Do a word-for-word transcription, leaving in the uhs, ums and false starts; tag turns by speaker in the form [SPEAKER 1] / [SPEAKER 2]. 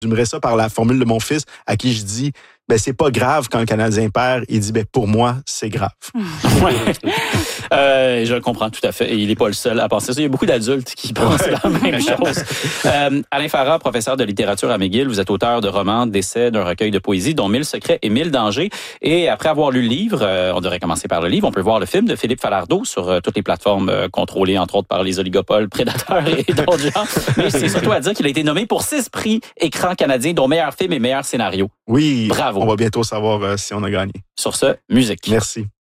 [SPEAKER 1] résumerais ça par la formule de mon fils, à qui je dis, ben c'est pas grave quand le Canadien perd. Il dit, ben pour moi, c'est grave.
[SPEAKER 2] Ouais. euh, je le comprends tout à fait. Et il n'est pas le seul à penser ça. Il y a beaucoup d'adultes qui pensent ouais. la même chose. Euh, Alain Farah, professeur de littérature à McGill, vous êtes auteur de romans, d'essais, d'un recueil de poésie, dont Mille secrets et Mille dangers. Et après avoir lu le livre, euh, on devrait commencer par le livre, on peut voir le film de Philippe Falardeau sur euh, toutes les plateformes euh, contrôlées, entre autres, par les oligopoles, prédateurs et d'autres gens. Mais c'est surtout à dire qu'il a été nommé pour six prix écran canadiens, dont meilleur film et meilleur scénario.
[SPEAKER 1] Oui.
[SPEAKER 2] Bravo.
[SPEAKER 1] On va bientôt savoir euh, si on a gagné.
[SPEAKER 2] Sur ce, musique.
[SPEAKER 1] Merci.